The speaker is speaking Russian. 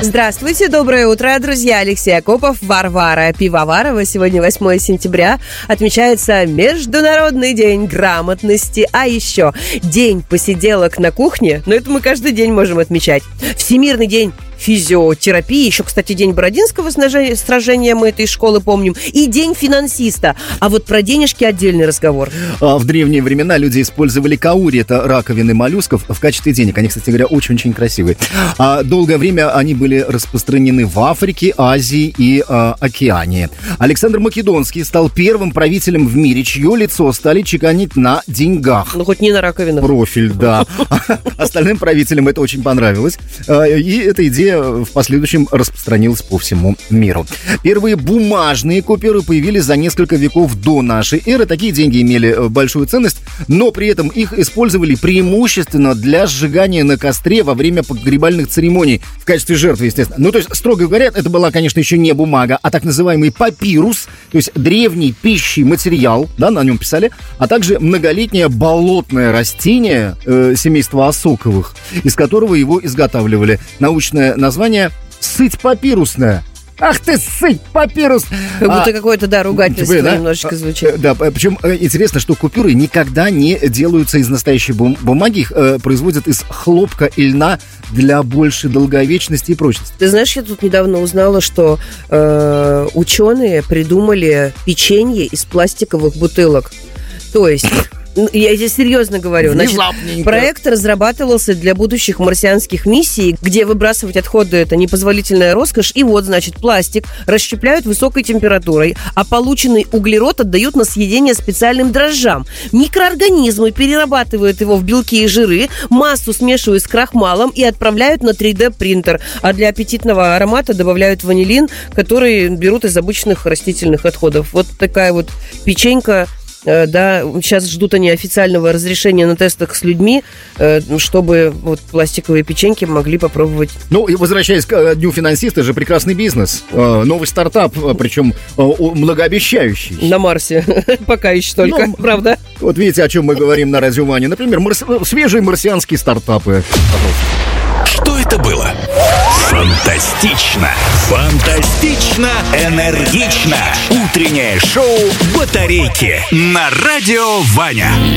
Здравствуйте, доброе утро, друзья. Алексей Акопов, Варвара Пивоварова. Сегодня 8 сентября. Отмечается Международный день грамотности. А еще День посиделок на кухне. Но это мы каждый день можем отмечать. Всемирный день физиотерапии. Еще, кстати, день Бородинского сражения, мы этой школы помним. И день финансиста. А вот про денежки отдельный разговор. В древние времена люди использовали каури, это раковины моллюсков, в качестве денег. Они, кстати говоря, очень-очень красивые. Долгое время они были распространены в Африке, Азии и Океании. Александр Македонский стал первым правителем в мире, чье лицо стали чеканить на деньгах. Ну, хоть не на раковинах. Профиль, да. Остальным правителям это очень понравилось. И эта идея в последующем распространилась по всему миру. Первые бумажные купюры появились за несколько веков до нашей эры. Такие деньги имели большую ценность, но при этом их использовали преимущественно для сжигания на костре во время погребальных церемоний в качестве жертвы, естественно. Ну, то есть, строго говоря, это была, конечно, еще не бумага, а так называемый папирус, то есть древний пищий материал, да, на нем писали, а также многолетнее болотное растение семейства осоковых, из которого его изготавливали. Научное название «сыть папирусная». Ах ты, сыть папирус! Как будто какое-то, да, ругательство да? немножечко звучит. Да, причем интересно, что купюры никогда не делаются из настоящей бумаги, их производят из хлопка и льна для большей долговечности и прочности. Ты знаешь, я тут недавно узнала, что ученые придумали печенье из пластиковых бутылок. То есть... Я здесь серьезно говорю. Значит, проект разрабатывался для будущих марсианских миссий, где выбрасывать отходы – это непозволительная роскошь. И вот, значит, пластик расщепляют высокой температурой, а полученный углерод отдают на съедение специальным дрожжам. Микроорганизмы перерабатывают его в белки и жиры, массу смешивают с крахмалом и отправляют на 3D-принтер. А для аппетитного аромата добавляют ванилин, который берут из обычных растительных отходов. Вот такая вот печенька. Да, сейчас ждут они официального разрешения на тестах с людьми, чтобы вот пластиковые печеньки могли попробовать. Ну, и возвращаясь к Дню финансиста, же прекрасный бизнес. Новый стартап, причем многообещающий. На Марсе. Пока еще только, правда? Вот видите, о чем мы говорим на Радио Ваня. Например, свежие марсианские стартапы. Что это было? Фантастично! Фантастично! Энергично! Утреннее шоу «Батарейки» на Радио Ваня.